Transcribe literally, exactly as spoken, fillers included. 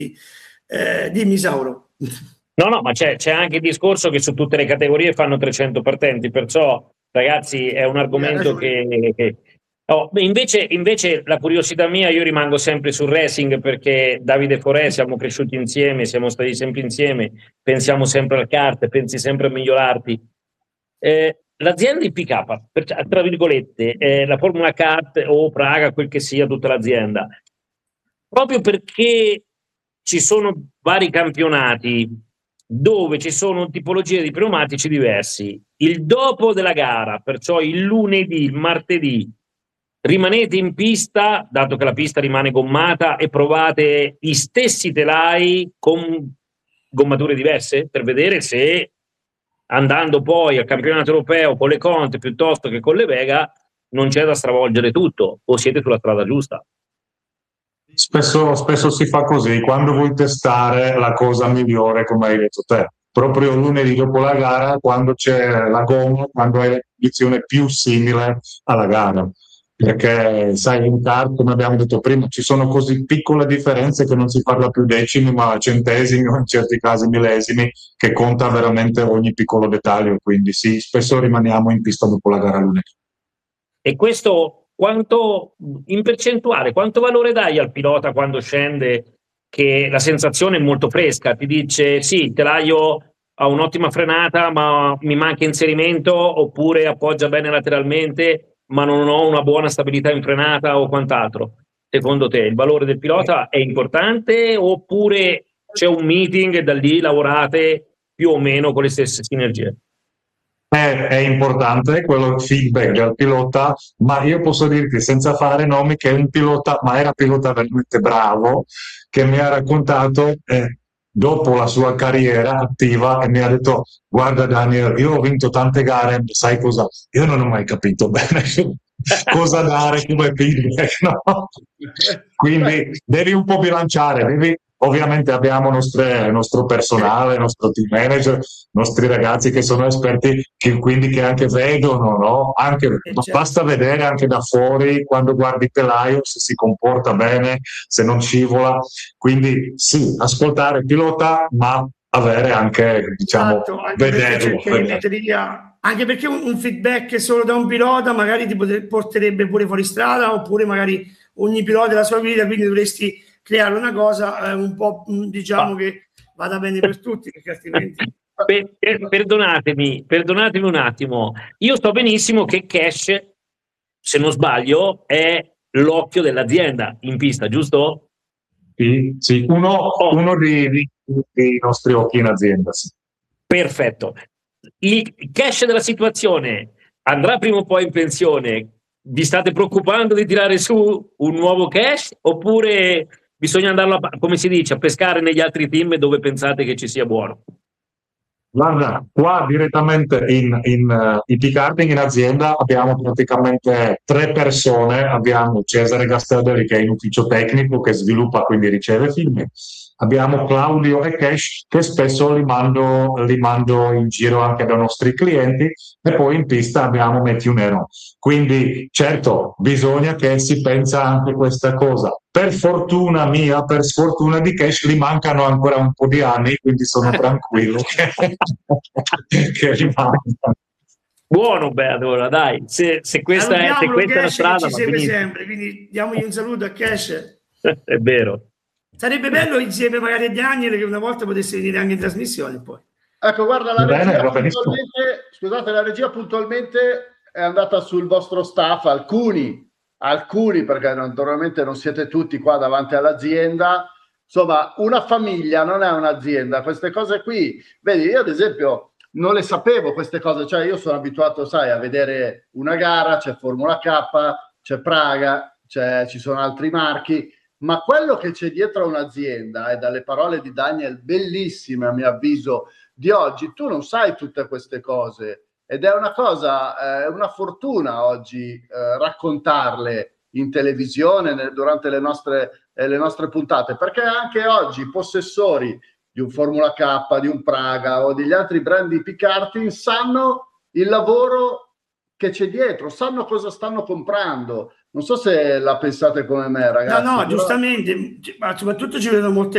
Eh, dimmi Sauro. No, no, ma c'è, c'è anche il discorso che su tutte le categorie fanno trecento partenti, perciò ragazzi è un argomento che... che... Oh, invece, invece la curiosità mia, io rimango sempre sul racing perché Davide Forè siamo cresciuti insieme, siamo stati sempre insieme, pensiamo sempre al kart, pensi sempre a migliorarti. Eh, l'azienda I P K, per, tra virgolette, eh, la Formula Kart o Praga, quel che sia, tutta l'azienda, proprio perché ci sono vari campionati dove ci sono tipologie di pneumatici diversi, il dopo della gara, perciò il lunedì, il martedì, rimanete in pista, dato che la pista rimane gommata, e provate gli stessi telai con gommature diverse per vedere se, andando poi al campionato europeo con le Conte piuttosto che con le Vega, non c'è da stravolgere tutto, o siete sulla strada giusta. Spesso, spesso si fa così, quando vuoi testare la cosa migliore, come hai detto te, proprio lunedì dopo la gara, quando c'è la gomma, quando hai la condizione più simile alla gara. Perché sai, in kart, come abbiamo detto prima, ci sono così piccole differenze che non si parla più decimi, ma centesimi o in certi casi millesimi, che conta veramente ogni piccolo dettaglio. Quindi sì, spesso rimaniamo in pista dopo la gara lunedì. E questo, quanto, in percentuale, quanto valore dai al pilota quando scende, che la sensazione è molto fresca, ti dice sì, il telaio ha un'ottima frenata ma mi manca inserimento, oppure appoggia bene lateralmente ma non ho una buona stabilità in frenata o quant'altro? Secondo te il valore del pilota è importante, oppure c'è un meeting e da lì lavorate più o meno con le stesse sinergie? È, è importante quello feedback del pilota, ma io posso dirti senza fare nomi che un pilota, ma era pilota veramente bravo, che mi ha raccontato eh, dopo la sua carriera attiva e mi ha detto: guarda Daniel, io ho vinto tante gare, sai cosa? Io non ho mai capito bene cosa dare come feedback, no? Quindi devi un po' bilanciare, devi, ovviamente abbiamo nostre, il nostro personale, il nostro team manager, i nostri ragazzi che sono esperti, che quindi che anche vedono, no? Anche, basta vedere anche da fuori, quando guardi il telaio, se si comporta bene, se non scivola. Quindi sì, ascoltare il pilota, ma avere anche, diciamo, esatto, anche vederlo. perché, vederlo. Anche perché un, un feedback solo da un pilota magari ti potre, porterebbe pure fuori strada, oppure magari ogni pilota la sua guida, quindi dovresti creare una cosa eh, un po', diciamo, che vada bene per tutti, perché altrimenti... Per, per, perdonatemi, perdonatemi un attimo, io so benissimo che Cash, se non sbaglio, è l'occhio dell'azienda in pista, giusto? Sì, sì. Uno, oh. uno dei, dei, dei nostri occhi in azienda, sì. Perfetto. Il Cash della situazione andrà prima o poi in pensione? Vi state preoccupando di tirare su un nuovo Cash, oppure bisogna andarlo, a, come si dice, a pescare negli altri team dove pensate che ci sia buono? Guarda, qua direttamente in, in uh, I P Karting in azienda abbiamo praticamente tre persone. Abbiamo Cesare Gastelderi, che è in ufficio tecnico, che sviluppa, quindi riceve film. Abbiamo Claudio e Cash, che spesso li mando, li mando in giro anche dai nostri clienti, e poi in pista abbiamo Matthew Nero. Quindi certo, bisogna che si pensa anche questa cosa. Per fortuna mia, per sfortuna di Cash, gli mancano ancora un po' di anni, quindi sono tranquillo che, che rimangono. Buono, beh, allora dai, se, se questa, è, se questa è la strada, ci segue sempre, quindi diamogli un saluto a Cash. È vero. Sarebbe bello insieme magari a Daniel, che una volta potesse venire anche in trasmissione poi. Ecco, guarda, la regia, Bene, puntualmente, scusate, la regia puntualmente è andata sul vostro staff, alcuni, alcuni perché naturalmente non siete tutti qua davanti all'azienda. Insomma, una famiglia non è un'azienda, queste cose qui, vedi, io ad esempio non le sapevo queste cose, cioè io sono abituato, sai, a vedere una gara, c'è Formula K, c'è Praga, c'è, ci sono altri marchi, ma quello che c'è dietro a un'azienda, e dalle parole di Daniel, bellissime a mio avviso, di oggi, tu non sai tutte queste cose, ed è una cosa, è eh, una fortuna oggi eh, raccontarle in televisione, nel, durante le nostre, eh, le nostre puntate, perché anche oggi i possessori di un Formula K, di un Praga o degli altri brand di I P Karting sanno il lavoro che c'è dietro, sanno cosa stanno comprando. Non so se la pensate come me, ragazzi. No, no, giustamente, ma soprattutto ci vedono molte